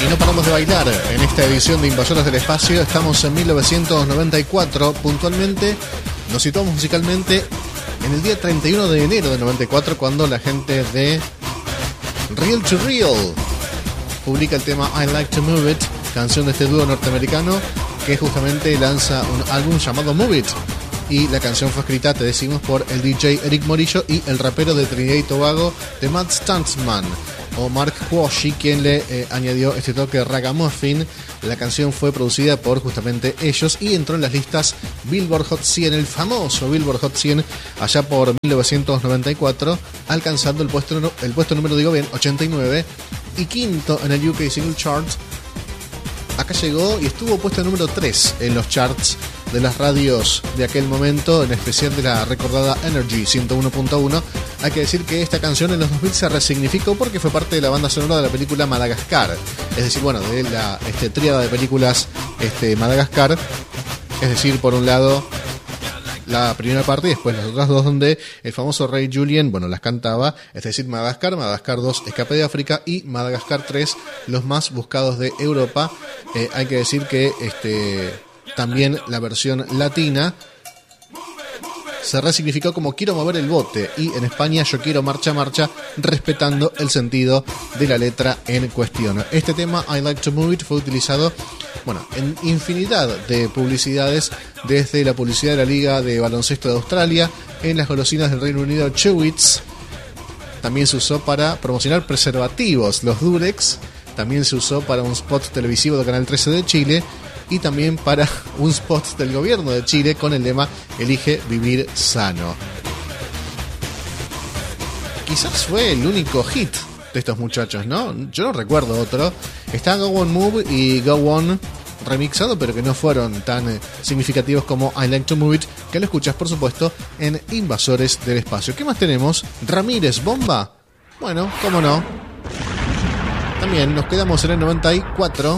Y no paramos de bailar en esta edición de Invasores del Espacio. Estamos en 1994. Puntualmente nos situamos musicalmente en el día 31 de enero de 94, cuando la gente de Real to Real publica el tema I Like to Move It, canción de este dúo norteamericano que justamente lanza un álbum llamado Move It. Y la canción fue escrita, te decimos, por el DJ Eric Morillo y el rapero de Trinidad y Tobago, The Mad Stuntsman, o Mark Quashie, quien le añadió este toque ragamuffin. La canción fue producida por justamente ellos y entró en las listas Billboard Hot 100, el famoso Billboard Hot 100, allá por 1994, alcanzando el puesto número, 89, y quinto en el UK Single Chart. Acá llegó y estuvo puesto número 3 en los charts de las radios de aquel momento, en especial de la recordada Energy 101.1. Hay que decir que esta canción en los 2000 se resignificó porque fue parte de la banda sonora de la película Madagascar. Es decir, bueno, de la tríada de películas Madagascar. Es decir, por un lado la primera parte y después las otras dos, donde el famoso Ray Julian, las cantaba. Es decir, Madagascar, Madagascar 2, Escape de África, y Madagascar 3, los más buscados de Europa. Hay que decir que también la versión latina se resignificó como Quiero mover el bote, y en España Yo quiero marcha marcha, respetando el sentido de la letra en cuestión. Este tema, I Like to Move It, fue utilizado en infinidad de publicidades, desde la publicidad de la Liga de Baloncesto de Australia, en las golosinas del Reino Unido Chewits. También se usó para promocionar preservativos, los Durex. También se usó para un spot televisivo de Canal 13 de Chile, y también para un spot del gobierno de Chile con el lema Elige vivir sano. Quizás fue el único hit de estos muchachos, ¿no? Yo no recuerdo otro. Está Go On Move y Go On remixado, pero que no fueron tan significativos como I Like to Move It, que lo escuchas, por supuesto, en Invasores del Espacio. ¿Qué más tenemos? Ramírez, Bomba. Bueno, cómo no. También nos quedamos en el 94.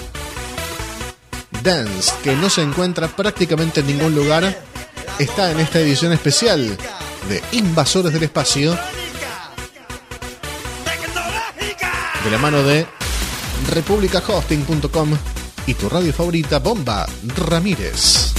Dance, que no se encuentra prácticamente en ningún lugar, está en esta edición especial de Invasores del Espacio, de la mano de republicahosting.com y tu radio favorita, Bomba Ramírez.